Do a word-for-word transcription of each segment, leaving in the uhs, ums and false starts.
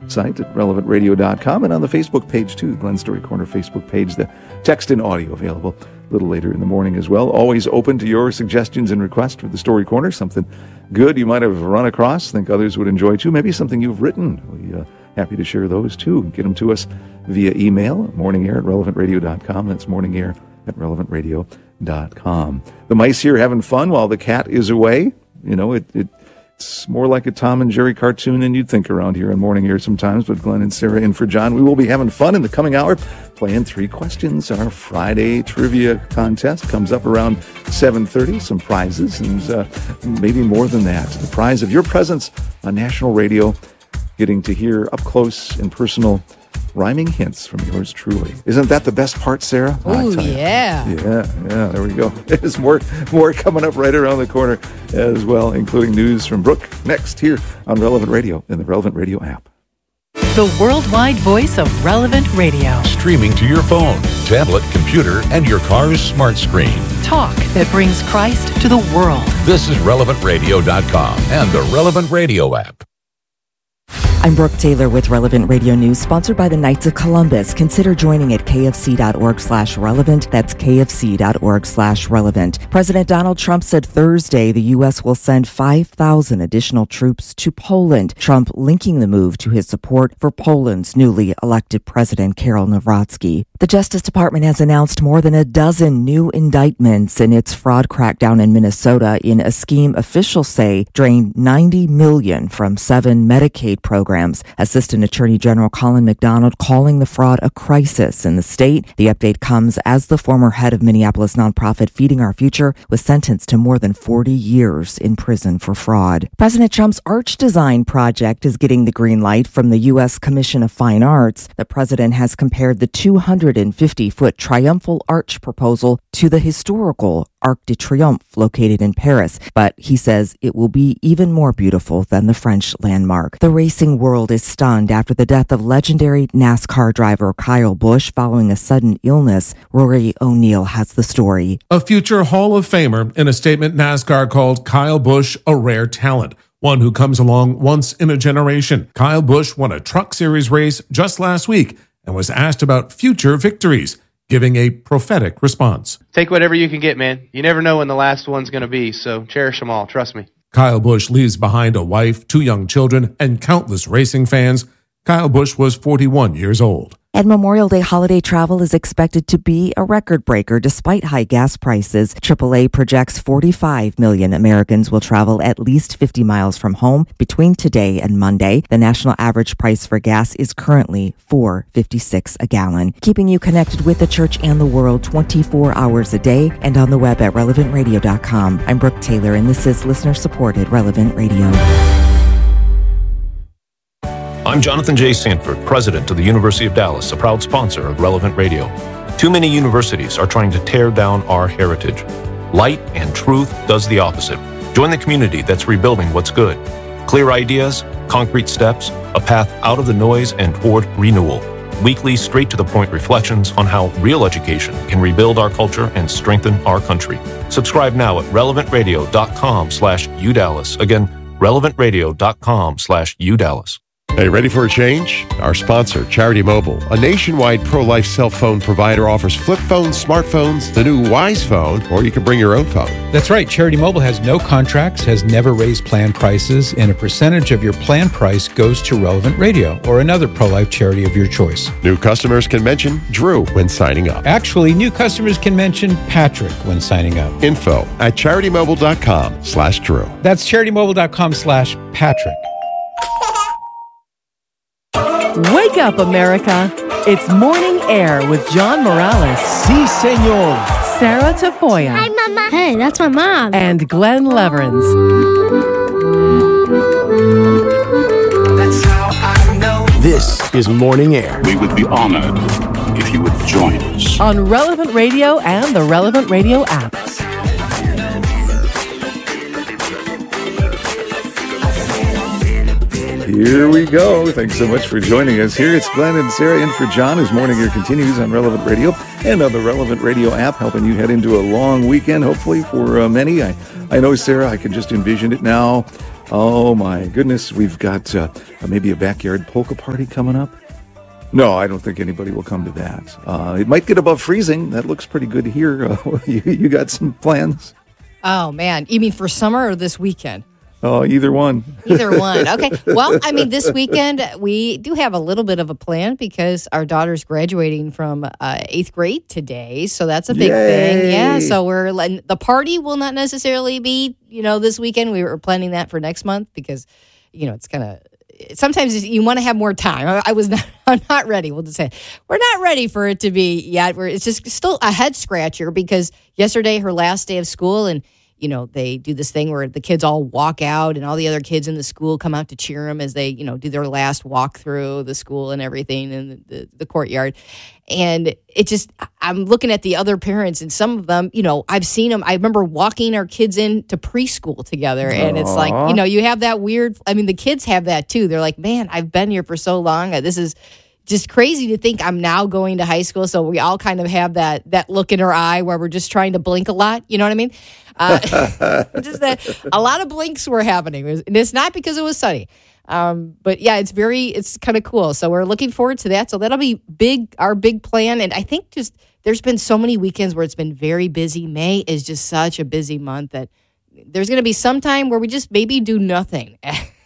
website at relevant radio dot com and on the Facebook page too, Glen Story Corner Facebook page. The text and audio available a little later in the morning as well. Always open to your suggestions and requests for the Story Corner. Something good you might have run across, think others would enjoy too. Maybe something you've written. We uh, happy to share those too. Get them to us via email, morningair at relevant radio dot com. That's morningair at relevant radio dot com. The mice here having fun while the cat is away. You know, it, it it's more like a Tom and Jerry cartoon than you'd think around here in Morning Air sometimes, but Glenn and Sarah in for John. We will be having fun in the coming hour, playing three questions. Our Friday trivia contest comes up around seven thirty. Some prizes, and uh, maybe more than that. The prize of your presence on national radio, getting to hear up close and personal rhyming hints from yours truly. Isn't that the best part, Sarah? Oh, yeah. Yeah, yeah, there we go. There's more, more coming up right around the corner as well, including news from Brooke next here on Relevant Radio and the Relevant Radio app. The worldwide voice of Relevant Radio. Streaming to your phone, tablet, computer, and your car's smart screen. Talk that brings Christ to the world. This is relevant radio dot com and the Relevant Radio app. I'm Brooke Taylor with Relevant Radio News, sponsored by the Knights of Columbus. Consider joining at kfc.org slash relevant. That's kfc.org slash relevant. President Donald Trump said Thursday the U S will send five thousand additional troops to Poland. Trump linking the move to his support for Poland's newly elected president, Karol Nawrocki. The Justice Department has announced more than a dozen new indictments in its fraud crackdown in Minnesota in a scheme officials say drained ninety million dollars from seven Medicaid programs. Assistant Attorney General Colin McDonald calling the fraud a crisis in the state. The update comes as the former head of Minneapolis nonprofit Feeding Our Future was sentenced to more than forty years in prison for fraud. President Trump's arch design project is getting the green light from the U S Commission of Fine Arts. The president has compared the two hundred fifty foot triumphal arch proposal to the historical Arc de Triomphe located in Paris, but he says it will be even more beautiful than the French landmark. The racing world is stunned after the death of legendary NASCAR driver Kyle Busch following a sudden illness. Rory O'Neill has the story. A future Hall of Famer in a statement NASCAR called Kyle Busch a rare talent, one who comes along once in a generation. Kyle Busch won a Truck Series race just last week and was asked about future victories, giving a prophetic response. Take whatever you can get, man. You never know when the last one's going to be, so cherish them all. Trust me. Kyle Busch leaves behind a wife, two young children, and countless racing fans. Kyle Busch was forty-one years old. And Memorial Day holiday travel is expected to be a record breaker despite high gas prices. triple A projects forty-five million Americans will travel at least fifty miles from home between today and Monday. The national average price for gas is currently four dollars and fifty-six cents a gallon. Keeping you connected with the church and the world twenty-four hours a day and on the web at relevant radio dot com. I'm Brooke Taylor, and this is listener-supported Relevant Radio. I'm Jonathan J. Sanford, president of the University of Dallas, a proud sponsor of Relevant Radio. Too many universities are trying to tear down our heritage. Light and truth does the opposite. Join the community that's rebuilding what's good. Clear ideas, concrete steps, a path out of the noise and toward renewal. Weekly, straight-to-the-point reflections on how real education can rebuild our culture and strengthen our country. Subscribe now at relevant radio dot com slash U Dallas. Again, relevant radio dot com slash U Dallas. Hey, ready for a change? Our sponsor, Charity Mobile, a nationwide pro-life cell phone provider, offers flip phones, smartphones, the new Wise phone, or you can bring your own phone. That's right. Charity Mobile has no contracts, has never raised plan prices, and a percentage of your plan price goes to Relevant Radio or another pro-life charity of your choice. New customers can mention Drew when signing up. Actually, new customers can mention Patrick when signing up. Info at charity mobile dot com slash Drew. That's charity mobile dot com slash Patrick. Wake up, America. It's Morning Air with John Morales. Si, senor. Sarah Tafoya. Hi, Mama. Hey, that's my mom. And Glenn Leverins. That's how I know. This is Morning Air. We would be honored if you would join us. On Relevant Radio and the Relevant Radio app. Here we go. Thanks so much for joining us here. It's Glenn and Sarah in for John as Morning Air continues on Relevant Radio and on the Relevant Radio app, helping you head into a long weekend, hopefully for uh, many. I, I know, Sarah, I can just envision it now. Oh, my goodness. We've got uh, maybe a backyard polka party coming up. No, I don't think anybody will come to that. Uh, it might get above freezing. That looks pretty good here. Uh, you, you got some plans? Oh, man. You mean for summer or this weekend? Oh, either one. Either one. Okay. Well, I mean, this weekend, we do have a little bit of a plan because our daughter's graduating from uh, eighth grade today. So that's a big Yay. thing. Yeah. So we're the party will not necessarily be, you know, this weekend. We were planning that for next month because, you know, it's kind of, sometimes you want to have more time. I, I was not, I'm not ready. We'll just say we're not ready for it to be yet. We're, it's just still a head scratcher because yesterday, her last day of school, and you know, they do this thing where the kids all walk out and all the other kids in the school come out to cheer them as they, you know, do their last walk through the school and everything in the, the, the courtyard. And it just, I'm looking at the other parents and some of them, you know, I've seen them. I remember walking our kids into preschool together and it's like, you know, you have that weird, I mean, the kids have that too. They're like, man, I've been here for so long. This is just crazy to think I'm now going to high school. So we all kind of have that that look in our eye where we're just trying to blink a lot. You know what I mean? Uh, just that a lot of blinks were happening. And it's not because it was sunny. Um, but yeah, it's very, it's kind of cool. So we're looking forward to that. So that'll be big, our big plan. And I think just there's been so many weekends where it's been very busy. May is just such a busy month that there's going to be some time where we just maybe do nothing.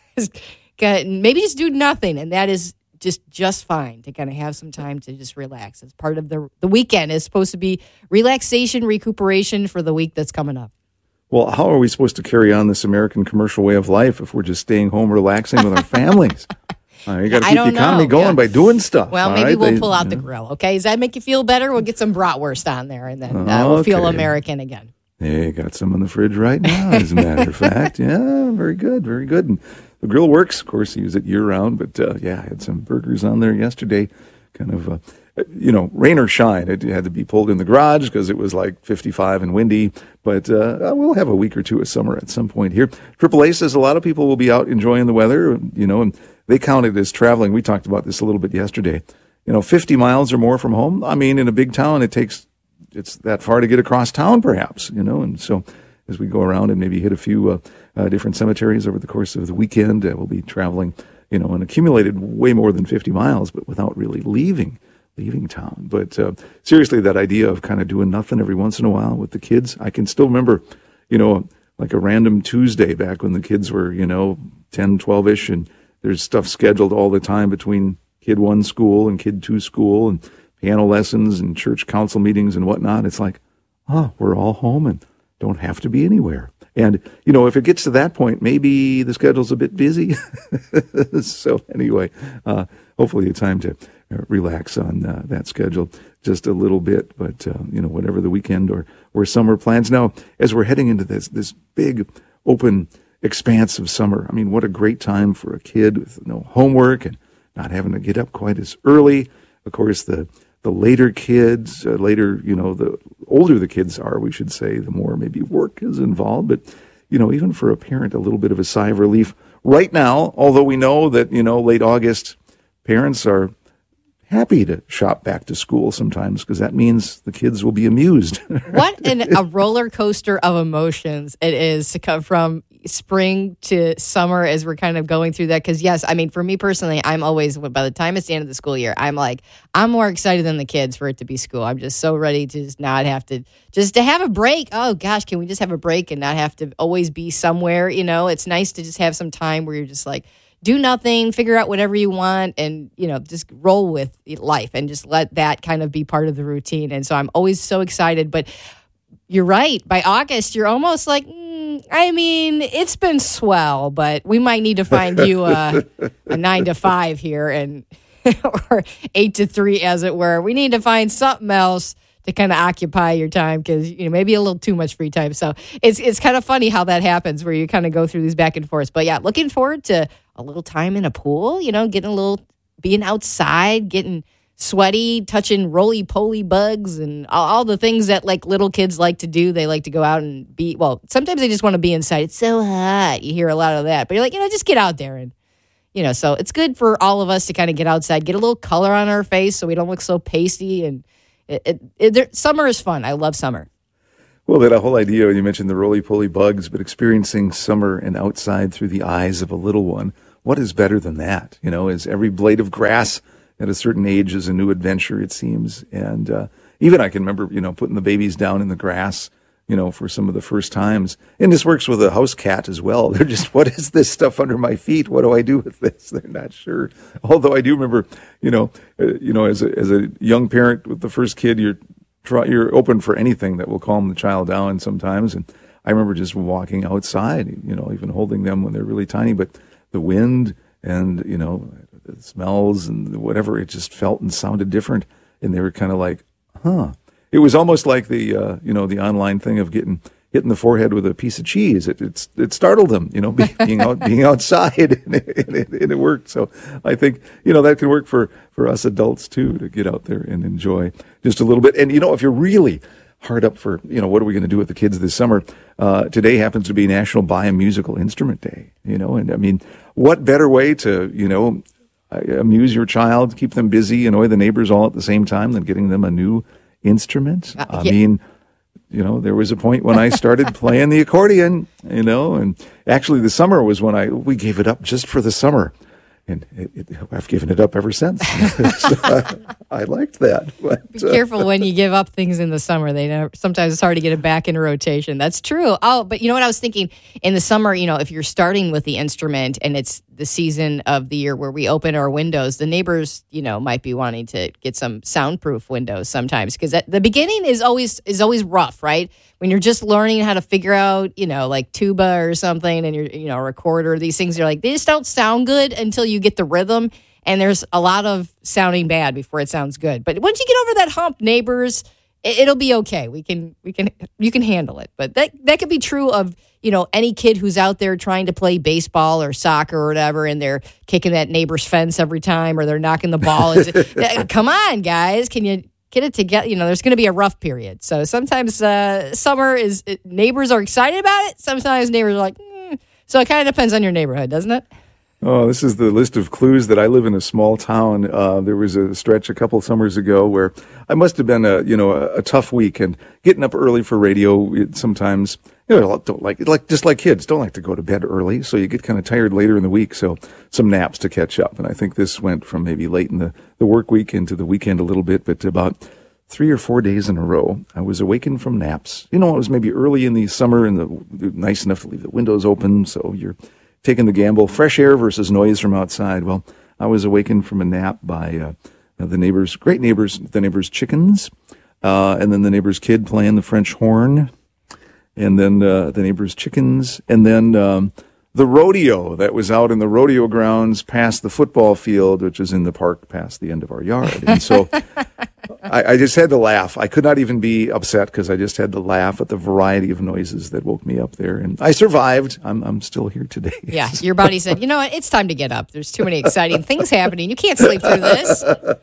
Maybe just do nothing. And that is just just fine to kind of have some time to just relax. It's part of the the weekend is supposed to be relaxation, recuperation for the week that's coming up. Well, how are we supposed to carry on this American commercial way of life if we're just staying home relaxing with our families? Uh, you got to keep the economy know. going yeah. by doing stuff. Well, maybe right? we'll they, pull out yeah. the grill. Okay, does that make you feel better? We'll get some bratwurst on there, and then uh, we'll okay. feel American again. Hey, got some in the fridge right now, as a matter of fact. Yeah, very good, very good. And the grill works. Of course, you use it year-round, but uh, yeah, I had some burgers on there yesterday. Kind of, uh, you know, rain or shine. It had to be pulled in the garage because it was like fifty-five and windy. But uh, we'll have a week or two of summer at some point here. Triple A says a lot of people will be out enjoying the weather, you know, and they count it as traveling. We talked about this a little bit yesterday. You know, fifty miles or more from home. I mean, in a big town, it takes, it's that far to get across town, perhaps, you know, and so as we go around and maybe hit a few uh, uh, different cemeteries over the course of the weekend, uh, we'll be traveling, you know, and accumulated way more than fifty miles, but without really leaving, leaving town. But uh, seriously, that idea of kind of doing nothing every once in a while with the kids, I can still remember, you know, like a random Tuesday back when the kids were, you know, ten, twelve-ish, and there's stuff scheduled all the time between kid one school and kid two school and piano lessons and church council meetings and whatnot. It's like, oh, we're all home and don't have to be anywhere. And, you know, if it gets to that point, maybe the schedule's a bit busy. So anyway, uh, hopefully a time to relax on uh, that schedule just a little bit. But, uh, you know, whatever the weekend or, or summer plans. Now, as we're heading into this, this big open expanse of summer, I mean, what a great time for a kid with no homework and not having to get up quite as early. Of course, the The later kids, uh, later, you know, the older the kids are, we should say, the more maybe work is involved. But, you know, even for a parent, a little bit of a sigh of relief right now, although we know that, you know, late August, parents are happy to shop back to school sometimes because that means the kids will be amused. What an, a roller coaster of emotions it is to come from spring to summer as we're kind of going through that. Because, yes, I mean, for me personally, I'm always, by the time it's the end of the school year, I'm like, I'm more excited than the kids for it to be school. I'm just so ready to just not have to, just to have a break. Oh, gosh, can we just have a break and not have to always be somewhere? You know, it's nice to just have some time where you're just like, do nothing, figure out whatever you want, and, you know, just roll with life and just let that kind of be part of the routine. And so I'm always so excited. But you're right. By August, you're almost like, mm, I mean, it's been swell, but we might need to find you a, a nine to five here and or eight to three, as it were. We need to find something else to kind of occupy your time because, you know, maybe a little too much free time. So it's it's kind of funny how that happens where you kind of go through these back and forths. But yeah, looking forward to a little time in a pool, you know, getting a little, being outside, getting sweaty, touching roly-poly bugs and all, all the things that like little kids like to do. They like to go out and be, well, sometimes they just want to be inside. It's so hot. You hear a lot of that. But you're like, you know, just get out there and, you know, so it's good for all of us to kind of get outside, get a little color on our face so we don't look so pasty. And it, it, it, there, summer is fun. I love summer. Well, that whole idea, when you mentioned the roly-poly bugs, but experiencing summer and outside through the eyes of a little one, what is better than that? You know, is every blade of grass at a certain age is a new adventure, it seems. And uh, even I can remember, you know, putting the babies down in the grass, you know, for some of the first times. And this works with a house cat as well. They're just, what is this stuff under my feet? What do I do with this? They're not sure. Although I do remember, you know, uh, you know, as a, as a young parent with the first kid, you're try, you're open for anything that will calm the child down sometimes. And I remember just walking outside, you know, even holding them when they're really tiny, but the wind and, you know, the smells and whatever, it just felt and sounded different. And they were kind of like, huh. It was almost like the, uh, you know, the online thing of getting hitting the forehead with a piece of cheese. It it, it startled them, you know, being out being outside, and it, and, it, and it worked. So I think, you know, that can work for, for us adults too, to get out there and enjoy just a little bit. And, you know, if you're really hard up for, you know, what are we going to do with the kids this summer? Uh, today happens to be National Buy a Musical Instrument Day, you know, and I mean, what better way to, you know, amuse your child, keep them busy, annoy the neighbors all at the same time than getting them a new instrument. Uh, I yeah. mean, you know, there was a point when I started playing the accordion, you know, and actually the summer was when I, we gave it up just for the summer. And it, it, I've given it up ever since. So I, I liked that. But, Be careful uh, when you give up things in the summer. They never, sometimes it's hard to get it back into rotation. That's true. Oh, but you know what I was thinking? In the summer, you know, if you're starting with the instrument and it's the season of the year where we open our windows, the neighbors, you know, might be wanting to get some soundproof windows sometimes, because at the beginning is always is always rough, right? When you're just learning how to figure out, you know, like tuba or something, and you're, you know, a recorder, these things, you're like, they just don't sound good until you get the rhythm. And there's a lot of sounding bad before it sounds good. But once you get over that hump, neighbors, it, it'll be okay. We can, we can, you can handle it. But that that could be true of, you know, any kid who's out there trying to play baseball or soccer or whatever, and they're kicking that neighbor's fence every time, or they're knocking the ball. Come on, guys, can you get it together? You know, there's going to be a rough period. So sometimes uh, summer is, it, neighbors are excited about it. Sometimes neighbors are like, mm. So it kind of depends on your neighborhood, doesn't it? Oh, this is the list of clues that I live in a small town. Uh, there was a stretch a couple summers ago where I must have been a, you know, a, a tough week, and getting up early for radio, it sometimes, you know, don't like, like, just like kids, don't like to go to bed early. So you get kind of tired later in the week. So some naps to catch up. And I think this went from maybe late in the, the work week into the weekend a little bit, but about three or four days in a row, I was awakened from naps. You know, it was maybe early in the summer and the, nice enough to leave the windows open. So you're taking the gamble, fresh air versus noise from outside. Well, I was awakened from a nap by uh, the neighbors, great neighbors, the neighbors' chickens, uh, and then the neighbor's kid playing the French horn, and then uh, the neighbor's chickens, and then um, the rodeo that was out in the rodeo grounds past the football field, which is in the park past the end of our yard. And so I, I just had to laugh. I could not even be upset, because I just had to laugh at the variety of noises that woke me up there. And I survived. I'm I'm still here today. Yeah, your body said, you know what, it's time to get up. There's too many exciting things happening. You can't sleep through this.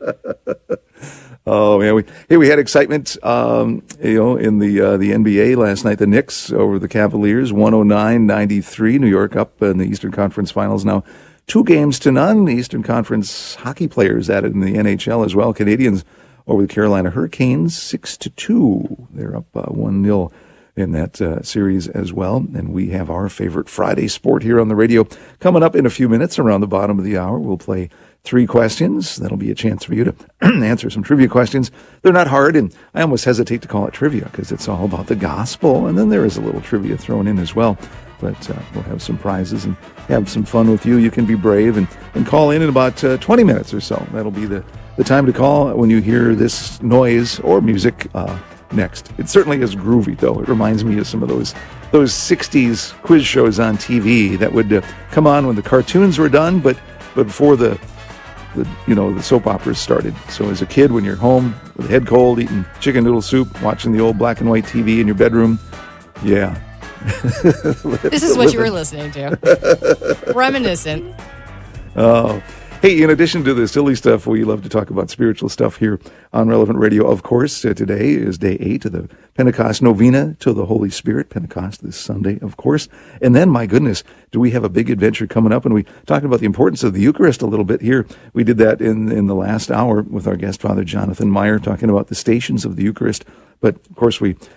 Oh, yeah. We, hey, we had excitement, um, you know, in the uh, the N B A last night. The Knicks over the Cavaliers, one oh nine ninety-three. New York up in the Eastern Conference Finals now. Two games to none. The Eastern Conference hockey players added in the N H L as well. Canadians over the Carolina Hurricanes, six to two. They're up uh, one nil in that uh, series as well. And we have our favorite Friday sport here on the radio coming up in a few minutes around the bottom of the hour. We'll play three questions. That'll be a chance for you to answer some trivia questions. They're not hard, and I almost hesitate to call it trivia because it's all about the gospel, and then there is a little trivia thrown in as well. But uh, we'll have some prizes and have some fun with you. You can be brave and, and call in in about uh, twenty minutes or so. That'll be the, the time to call when you hear this noise or music uh, next. It certainly is groovy, though. It reminds me of some of those those sixties quiz shows on T V that would uh, come on when the cartoons were done, but, but before the The, you know, the soap operas started. So as a kid, when you're home with a head cold, eating chicken noodle soup, watching the old black and white T V in your bedroom, yeah. This is what you were listening to. Reminiscent. Oh. Hey, in addition to the silly stuff, we love to talk about spiritual stuff here on Relevant Radio. Of course, uh, today is day eight of the Pentecost Novena to the Holy Spirit. Pentecost this Sunday, of course. And then, my goodness, do we have a big adventure coming up? And we talked about the importance of the Eucharist a little bit here. We did that in, in the last hour with our guest, Father Jonathan Meyer, talking about the stations of the Eucharist. But, of course, we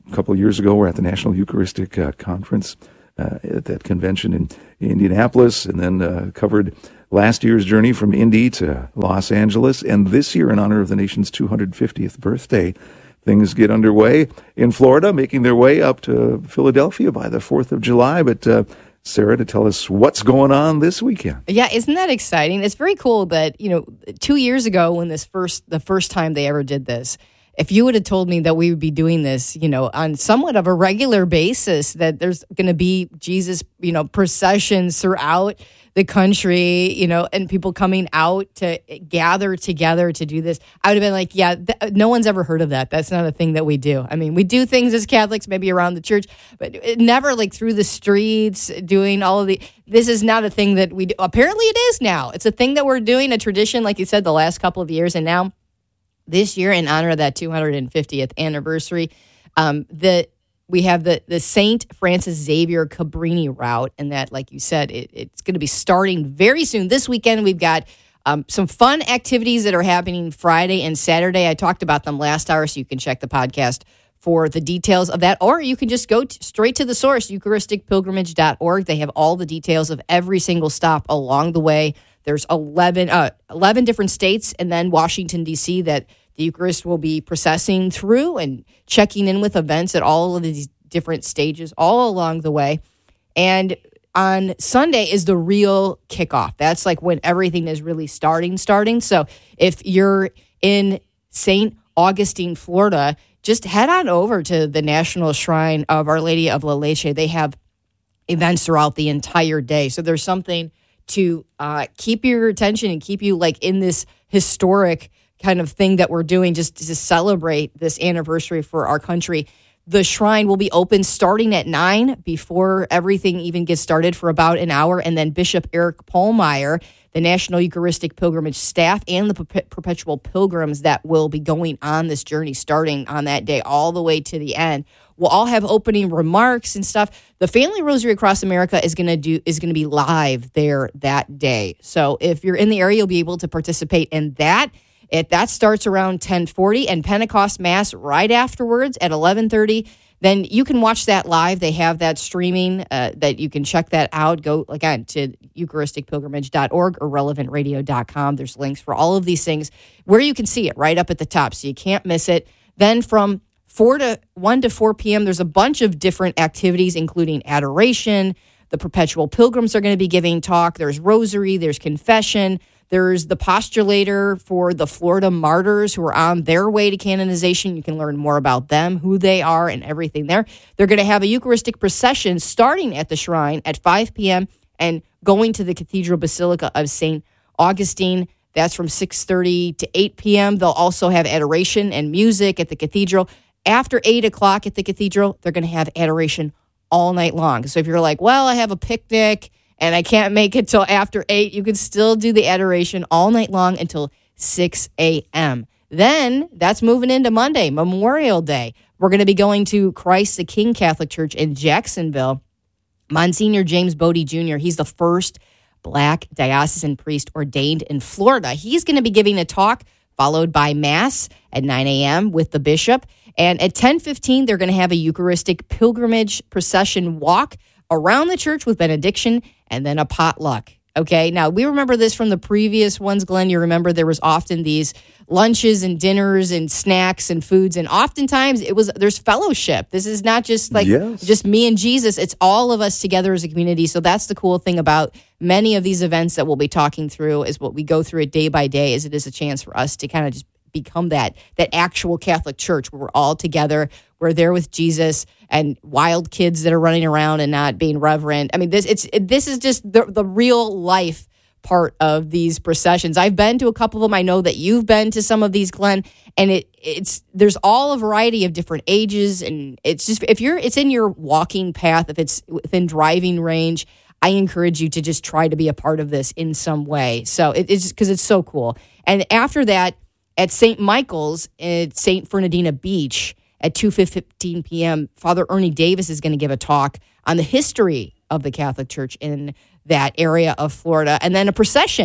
a couple of years ago, we're at the National Eucharistic uh, Conference uh, at that convention in Indianapolis, and then uh, covered last year's journey from Indy to Los Angeles. And this year, in honor of the nation's two hundred fiftieth birthday, things get underway in Florida, making their way up to Philadelphia by the fourth of July. But uh, Sarah, to tell us what's going on this weekend. Yeah, isn't that exciting? It's very cool that, you know, two years ago when this first, the first time they ever did this, if you would have told me that we would be doing this, you know, on somewhat of a regular basis, that there's going to be Jesus, you know, processions throughout the country, you know, and people coming out to gather together to do this, I would have been like, yeah, th- no one's ever heard of that. That's not a thing that we do. I mean, we do things as Catholics, maybe around the church, but it never like through the streets doing all of the, this is not a thing that we do. Apparently it is now. It's a thing that we're doing, a tradition, like you said, the last couple of years. And now this year, in honor of that two hundred fiftieth anniversary, um, the we have the, the Saint Francis Xavier Cabrini route, and that, like you said, it, it's going to be starting very soon. This weekend, we've got um, some fun activities that are happening Friday and Saturday. I talked about them last hour, so you can check the podcast for the details of that, or you can just go t- straight to the source, Eucharistic Pilgrimage dot org. They have all the details of every single stop along the way. There's eleven, uh, eleven different states, and then Washington, D C, that the Eucharist will be processing through and checking in with events at all of these different stages all along the way. And on Sunday is the real kickoff. That's like when everything is really starting, starting. So if you're in Saint Augustine, Florida, just head on over to the National Shrine of Our Lady of La Leche. They have events throughout the entire day. So there's something to uh, keep your attention and keep you like in this historic kind of thing that we're doing just to celebrate this anniversary for our country. The shrine will be open starting at nine before everything even gets started for about an hour. And then Bishop Eric Pohlmeyer, the National Eucharistic Pilgrimage staff, and the perpetual pilgrims that will be going on this journey starting on that day all the way to the end, will all have opening remarks and stuff. The Family Rosary Across America is going to do is going to be live there that day. So if you're in the area, you'll be able to participate in that. It, that starts around ten forty, and Pentecost Mass right afterwards at eleven thirty. Then you can watch that live. They have that streaming uh, that you can check that out. Go, again, to Eucharistic Pilgrimage dot org or relevant radio dot com. There's links for all of these things where you can see it right up at the top, so you can't miss it. Then from four to one to four p.m., there's a bunch of different activities, including adoration. The perpetual pilgrims are going to be giving talk. There's rosary. There's confession. There's the postulator for the Florida martyrs who are on their way to canonization. You can learn more about them, who they are, and everything there. They're going to have a Eucharistic procession starting at the shrine at five p.m. and going to the Cathedral Basilica of Saint Augustine. That's from six thirty to eight p.m. They'll also have adoration and music at the cathedral. After eight o'clock at the cathedral, they're going to have adoration all night long. So if you're like, well, I have a picnic and I can't make it till after eight, you can still do the adoration all night long until six a.m. Then that's moving into Monday, Memorial Day. We're going to be going to Christ the King Catholic Church in Jacksonville. Monsignor James Bodie Junior, he's the first Black diocesan priest ordained in Florida. He's going to be giving a talk followed by Mass at nine a.m. with the bishop. And at ten fifteen, they're going to have a Eucharistic pilgrimage procession walk around the church with benediction and then a potluck. Okay, now we remember this from the previous ones, Glenn. You remember there was often these lunches and dinners and snacks and foods, and oftentimes it was there's fellowship. This is not just like yes. just me and Jesus. It's all of us together as a community. So that's the cool thing about many of these events that we'll be talking through is what we go through it day by day, is it is a chance for us to kind of just become that that actual Catholic church where we're all together. We're there with Jesus and wild kids that are running around and not being reverent. I mean, this it's it, this is just the the real life part of these processions. I've been to a couple of them. I know that you've been to some of these, Glenn, and it it's there's all a variety of different ages, and it's just if you're it's in your walking path, if it's within driving range, I encourage you to just try to be a part of this in some way. So it, it's because it's so cool. And after that, at Saint Michael's at Saint Fernandina Beach at two fifteen p.m., Father Ernie Davis is going to give a talk on the history of the Catholic Church in that area of Florida. And then a procession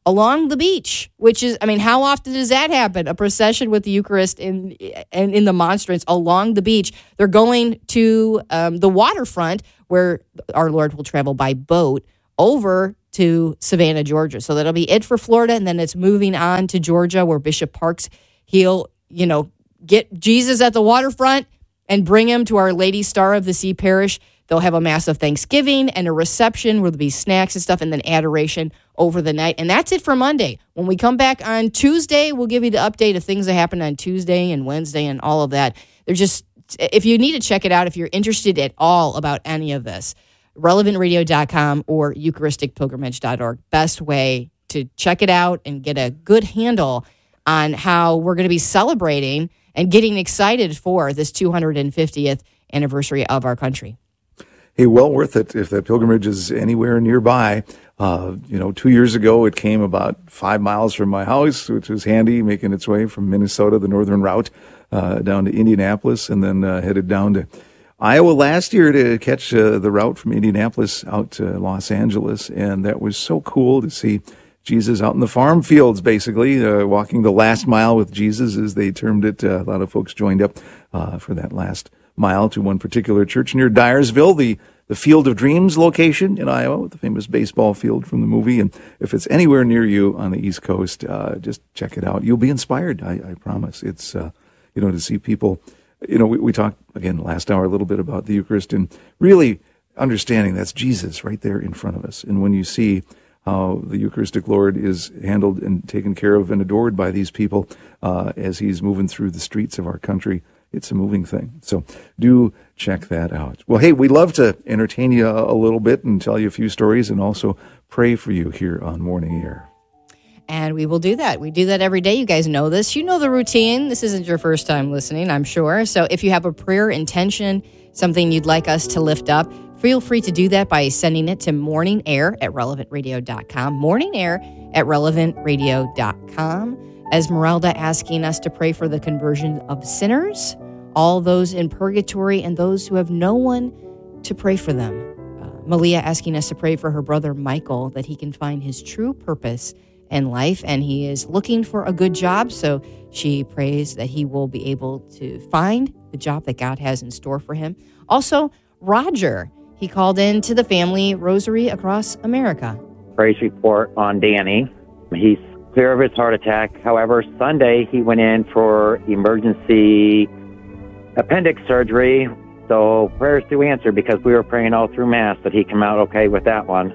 along the beach, which is, I mean, how often does that happen? A procession with the Eucharist in and in the monstrance along the beach. They're going to um, the waterfront where our Lord will travel by boat over to Savannah, Georgia. So that'll be it for Florida, and then it's moving on to Georgia where Bishop Parks, he'll, you know, get Jesus at the waterfront and bring him to Our Lady Star of the Sea Parish. They'll have a mass of Thanksgiving and a reception where there'll be snacks and stuff, and then adoration over the night. And that's it for Monday. When we come back on Tuesday, we'll give you the update of things that happened on Tuesday and Wednesday and all of that. They're just, if you need to check it out, if you're interested at all about any of this, relevant radio dot com or eucharistic pilgrimage dot org. Best way to check it out and get a good handle on how we're going to be celebrating and getting excited for this two hundred fiftieth anniversary of our country. Hey, well worth it if that pilgrimage is anywhere nearby. Uh, you know, two years ago, it came about five miles from my house, which was handy, making its way from Minnesota, the northern route, uh, down to Indianapolis, and then uh, headed down to Iowa last year to catch uh, the route from Indianapolis out to Los Angeles. And that was so cool to see Jesus out in the farm fields, basically, uh, walking the last mile with Jesus, as they termed it. Uh, a lot of folks joined up uh, for that last mile to one particular church near Dyersville, the, the Field of Dreams location in Iowa, the famous baseball field from the movie. And if it's anywhere near you on the East Coast, uh, just check it out. You'll be inspired, I, I promise. It's, uh, you know, to see people, you know, we, we talked, again, last hour a little bit about the Eucharist and really understanding that's Jesus right there in front of us. And when you see how the Eucharistic Lord is handled and taken care of and adored by these people uh, as he's moving through the streets of our country, it's a moving thing. So do check that out. Well, hey, we love to entertain you a, a little bit and tell you a few stories and also pray for you here on Morning Air. And we will do that. We do that every day. You guys know this. You know the routine. This isn't your first time listening, I'm sure. So if you have a prayer intention, something you'd like us to lift up, feel free to do that by sending it to morning air at relevant radio dot com. morning air at relevant radio dot com. Esmeralda asking us to pray for the conversion of sinners, all those in purgatory, and those who have no one to pray for them. Uh, Malia asking us to pray for her brother Michael, that he can find his true purpose in life, and he is looking for a good job, so she prays that he will be able to find the job that God has in store for him. Also, Roger, he called in to the family rosary across America. Praise report on Danny. He's clear of his heart attack. However, Sunday he went in for emergency appendix surgery. So prayers to answer, because we were praying all through Mass that he come out okay with that one.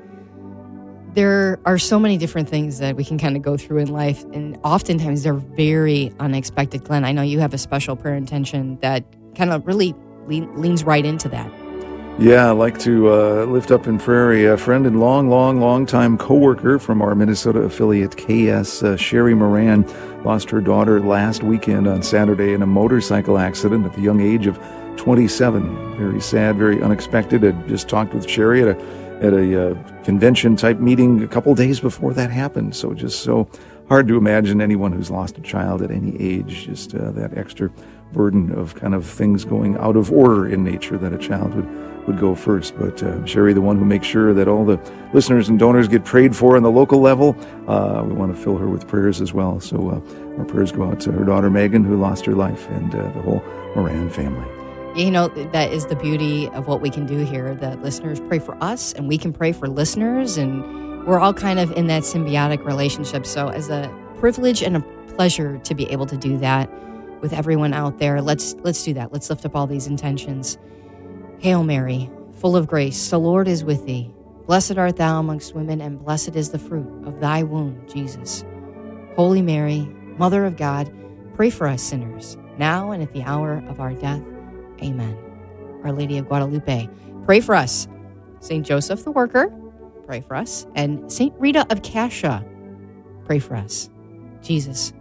There are so many different things that we can kind of go through in life, and oftentimes they're very unexpected. Glenn, I know you have a special prayer intention that kind of really le- leans right into that. Yeah, I'd like to uh, lift up in prayer a friend and long, long, long time co-worker from our Minnesota affiliate K S, uh, Sherry Moran, lost her daughter last weekend on Saturday in a motorcycle accident at the young age of twenty-seven. Very sad, very unexpected. I just talked with Sherry at a at a uh, convention-type meeting a couple days before that happened. So just so hard to imagine anyone who's lost a child at any age, just uh, that extra burden of kind of things going out of order in nature that a child would would go first. But uh, Sherry, the one who makes sure that all the listeners and donors get prayed for on the local level, uh, we want to fill her with prayers as well. So uh, our prayers go out to her daughter Megan, who lost her life, and uh, the whole Moran family. You know, that is the beauty of what we can do here, that listeners pray for us and we can pray for listeners, and we're all kind of in that symbiotic relationship. So as a privilege and a pleasure to be able to do that with everyone out there, let's let's do that. Let's lift up all these intentions. Hail Mary, full of grace, the Lord is with thee. Blessed art thou amongst women, and blessed is the fruit of thy womb, Jesus. Holy Mary, Mother of God, pray for us sinners, now and at the hour of our death. Amen. Our Lady of Guadalupe, pray for us. Saint Joseph the Worker, pray for us. And Saint Rita of Cascia, pray for us. Jesus,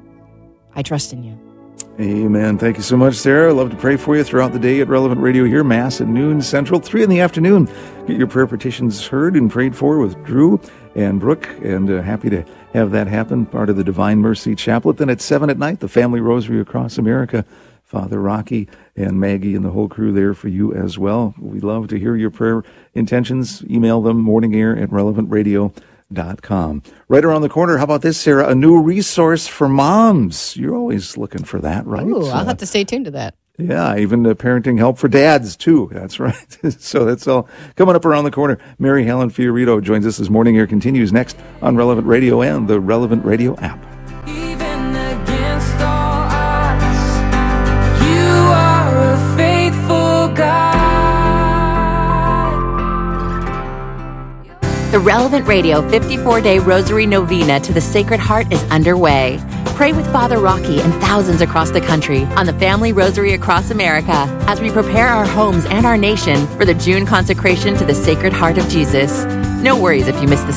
I trust in you. Amen. Thank you so much, Sarah. I love to pray for you throughout the day at Relevant Radio here. Mass at noon Central, three in the afternoon. Get your prayer petitions heard and prayed for with Drew and Brooke, and uh, happy to have that happen, part of the Divine Mercy Chaplet. Then at seven at night, the Family Rosary across America. Father Rocky and Maggie and the whole crew there for you as well. We love to hear your prayer intentions. Email them, morningair at relevant radio dot com. Right around the corner, how about this, Sarah? A new resource for moms. You're always looking for that, right? Ooh, I'll Uh, have to stay tuned to that. Yeah, even the parenting help for dads, too. That's right. So that's all coming up around the corner. Mary Helen Fiorito joins us this morning. Here continues next on Relevant Radio and the Relevant Radio app. Even against all odds, you are a faithful God. The Relevant Radio fifty-four day Rosary Novena to the Sacred Heart is underway. Pray with Father Rocky and thousands across the country on the Family Rosary across America as we prepare our homes and our nation for the June consecration to the Sacred Heart of Jesus. No worries if you missed the